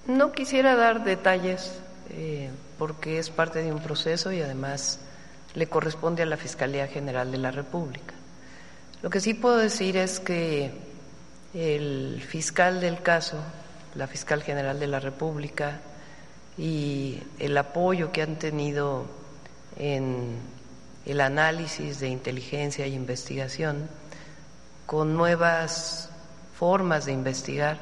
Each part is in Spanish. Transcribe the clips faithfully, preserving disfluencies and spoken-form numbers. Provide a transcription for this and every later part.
No quisiera dar detalles eh, porque es parte de un proceso y además le corresponde a la Fiscalía General de la República. Lo que sí puedo decir es que el fiscal del caso, la Fiscal General de la República, y el apoyo que han tenido en el análisis de inteligencia e investigación con nuevas formas de investigar,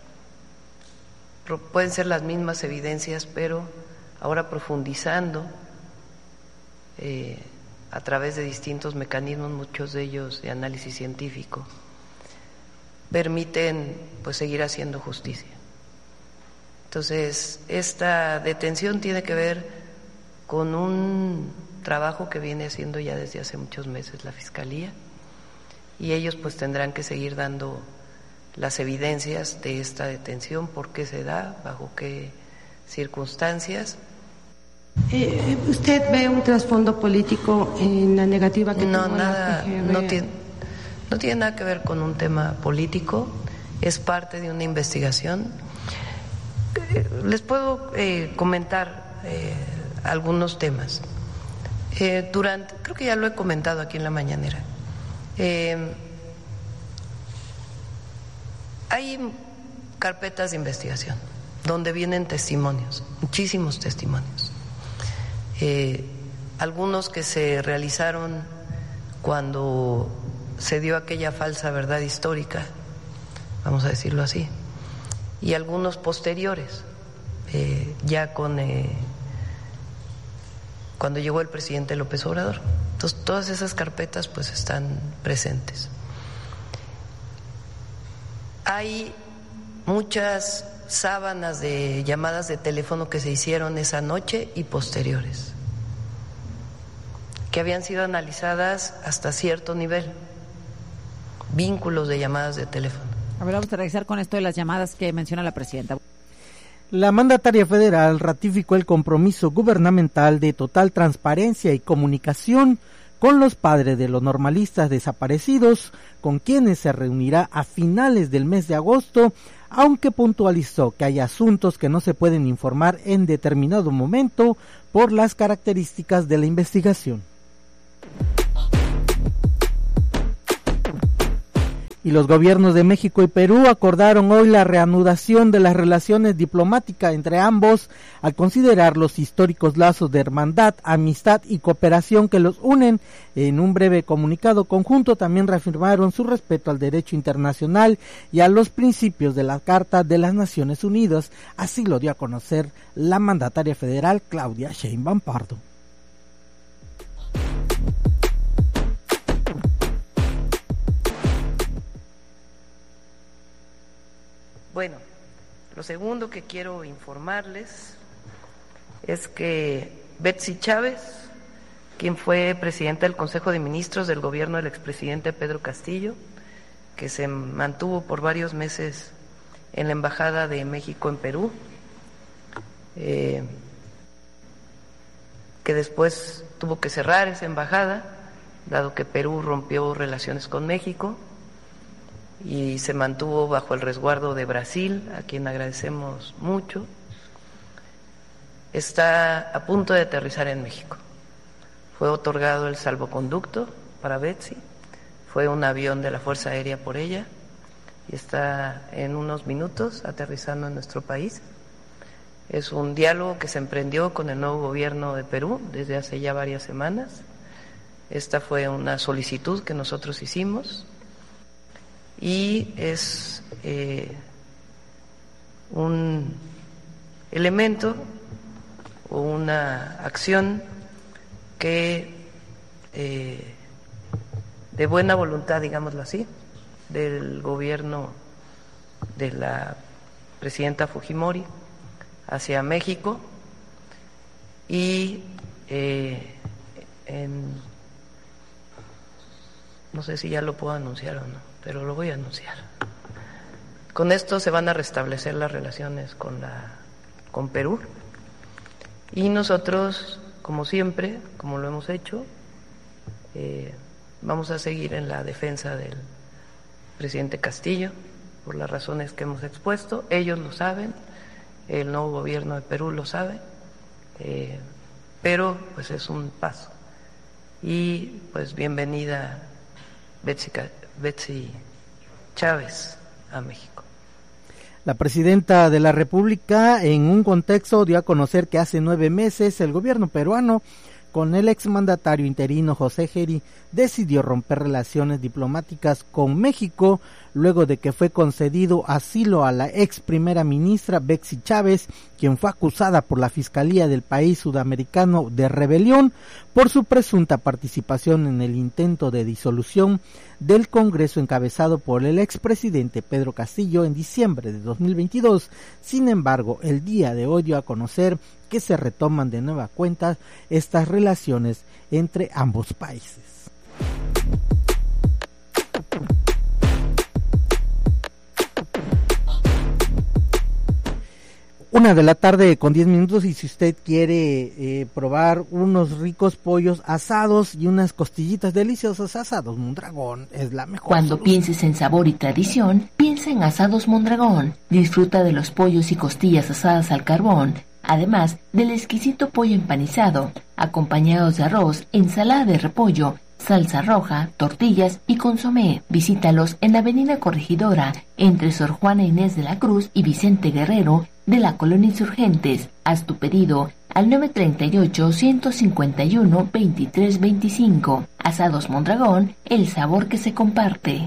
pueden ser las mismas evidencias, pero ahora profundizando eh, a través de distintos mecanismos, muchos de ellos de análisis científico, permiten pues seguir haciendo justicia. Entonces, esta detención tiene que ver con un trabajo que viene haciendo ya desde hace muchos meses la Fiscalía, y ellos pues tendrán que seguir dando las evidencias de esta detención, por qué se da, bajo qué circunstancias. Eh, ¿Usted ve un trasfondo político en la negativa que no, tuvo nada, la P G R? No tiene, no tiene nada que ver con un tema político, es parte de una investigación. Les puedo eh, comentar eh, algunos temas. Eh, durante, creo que ya lo he comentado aquí en la mañanera. Eh, hay carpetas de investigación donde vienen testimonios, muchísimos testimonios. Eh, algunos que se realizaron cuando se dio aquella falsa verdad histórica, vamos a decirlo así, y algunos posteriores, eh, ya con eh, cuando llegó el presidente López Obrador. Entonces, todas esas carpetas pues están presentes. Hay muchas sábanas de llamadas de teléfono que se hicieron esa noche y posteriores, que habían sido analizadas hasta cierto nivel, vínculos de llamadas de teléfono. A ver, vamos a revisar con esto de las llamadas que menciona la presidenta. La mandataria federal ratificó el compromiso gubernamental de total transparencia y comunicación con los padres de los normalistas desaparecidos, con quienes se reunirá a finales del mes de agosto, aunque puntualizó que hay asuntos que no se pueden informar en determinado momento por las características de la investigación. Y los gobiernos de México y Perú acordaron hoy la reanudación de las relaciones diplomáticas entre ambos al considerar los históricos lazos de hermandad, amistad y cooperación que los unen. En un breve comunicado conjunto también reafirmaron su respeto al derecho internacional y a los principios de la Carta de las Naciones Unidas. Así lo dio a conocer la mandataria federal Claudia Sheinbaum Pardo. Bueno, lo segundo que quiero informarles es que Betsy Chávez, quien fue presidenta del Consejo de Ministros del gobierno del expresidente Pedro Castillo, que se mantuvo por varios meses en la Embajada de México en Perú, eh, que después tuvo que cerrar esa embajada, dado que Perú rompió relaciones con México, y se mantuvo bajo el resguardo de Brasil, a quien agradecemos mucho. Está a punto de aterrizar en México. Fue otorgado el salvoconducto para Betsy, fue un avión de la Fuerza Aérea por ella y está en unos minutos aterrizando en nuestro país. Es un diálogo que se emprendió con el nuevo gobierno de Perú desde hace ya varias semanas. Esta fue una solicitud que nosotros hicimos y es eh, un elemento o una acción que eh, de buena voluntad, digámoslo así, del gobierno de la presidenta Fujimori hacia México y eh, en, no sé si ya lo puedo anunciar o no, pero lo voy a anunciar. Con esto se van a restablecer las relaciones con la con Perú y nosotros, como siempre, como lo hemos hecho, eh, vamos a seguir en la defensa del presidente Castillo por las razones que hemos expuesto. Ellos lo saben el nuevo gobierno de Perú lo sabe, eh, pero pues es un paso. Y pues bienvenida Betsy, Betsy Chávez a México. La presidenta de la República en un contexto dio a conocer que hace nueve meses el gobierno peruano con el exmandatario interino José Geri decidió romper relaciones diplomáticas con México luego de que fue concedido asilo a la ex primera ministra Betsy Chávez, quien fue acusada por la Fiscalía del país sudamericano de rebelión por su presunta participación en el intento de disolución del Congreso encabezado por el expresidente Pedro Castillo en diciembre de dos mil veintidós. Sin embargo, el día de hoy dio a conocer que se retoman de nueva cuenta estas relaciones entre ambos países. Una de la tarde con diez minutos, y si usted quiere eh, probar unos ricos pollos asados y unas costillitas deliciosas, Asados Mondragón es la mejor. Cuando solución. Pienses en sabor y tradición, piensa en Asados Mondragón. Disfruta de los pollos y costillas asadas al carbón, además del exquisito pollo empanizado, acompañados de arroz, ensalada de repollo, salsa roja, tortillas y consomé. Visítalos en la Avenida Corregidora, entre Sor Juana Inés de la Cruz y Vicente Guerrero, de la Colonia Insurgentes. Haz tu pedido al nueve tres ocho, uno cinco uno, dos tres dos cinco. Asados Mondragón, el sabor que se comparte.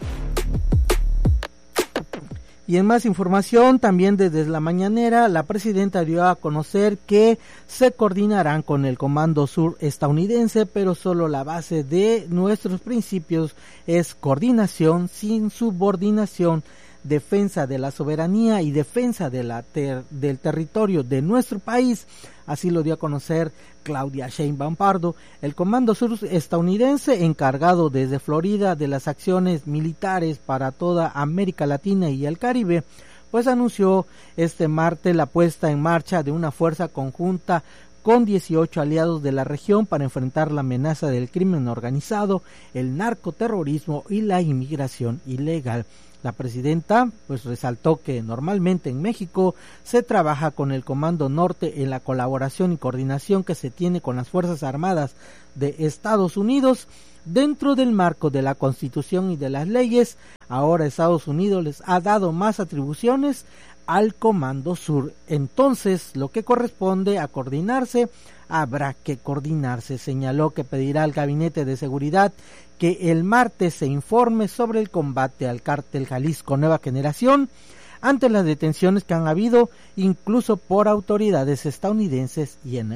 Y en más información, también desde la mañanera, la presidenta dio a conocer que se coordinarán con el Comando Sur estadounidense, pero solo la base de nuestros principios es coordinación sin subordinación, defensa de la soberanía y defensa de la ter- del territorio de nuestro país. Así lo dio a conocer Claudia Sheinbaum Pardo. El Comando Sur estadounidense, encargado desde Florida de las acciones militares para toda América Latina y el Caribe, pues anunció este martes la puesta en marcha de una fuerza conjunta con dieciocho aliados de la región para enfrentar la amenaza del crimen organizado, el narcoterrorismo y la inmigración ilegal. La presidenta pues resaltó que normalmente en México se trabaja con el Comando Norte en la colaboración y coordinación que se tiene con las Fuerzas Armadas de Estados Unidos dentro del marco de la Constitución y de las leyes. Ahora Estados Unidos les ha dado más atribuciones al Comando Sur. Entonces, lo que corresponde a coordinarse, habrá que coordinarse. Señaló que pedirá al Gabinete de Seguridad que el martes se informe sobre el combate al cártel Jalisco Nueva Generación ante las detenciones que han habido incluso por autoridades estadounidenses y en